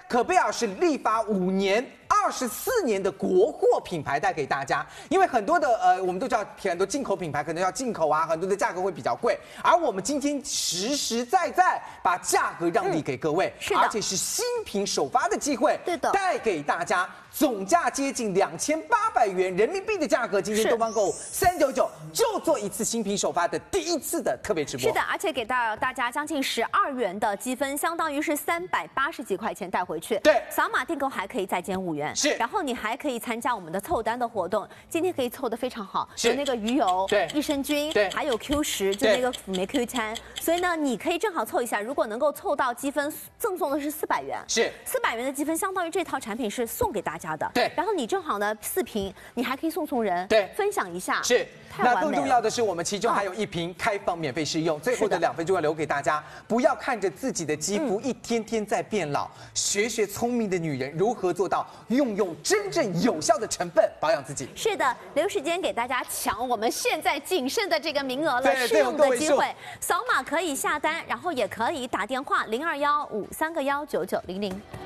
可贝尔是立发5年。24年的国货品牌带给大家，因为很多的我们都知道很多进口品牌可能要进口啊，很多的价格会比较贵，而我们今天实实在在把价格让利给各位，而且是新品首发的机会， 对的， 带给大家总价接近2800元人民币的价格，今天东方购物399就做一次新品首发的第一次的特别直播， 是的，而且给到大家将近12元的积分，相当于是380几块钱带回去， 对， 扫码订购还可以再减5元。 是， 然后你还可以参加我们的凑单的活动，今天可以凑得非常好， 有那个鱼油、 对， 益生菌， 对， 还有 Q10，就那个辅酶 Q 餐，所以呢，你可以正好凑一下，如果能够凑到积分，赠送的是400元， 是 400元的积分，相当于这套产品是送给大家的， 对。 然后你正好呢4瓶，你还可以送人， 对， 分享一下， 是。那更重要的是，我们其中还有哦 1瓶开放免费试用，最后的2分钟要留给大家，不要看着自己的肌肤一天天在变老，学学聪明的女人如何做到用真正有效的成分保养自己。 是的，留时间给大家抢我们现在仅剩的这个名额了，试用的机会，扫码可以下单，然后也可以打电话0215319900。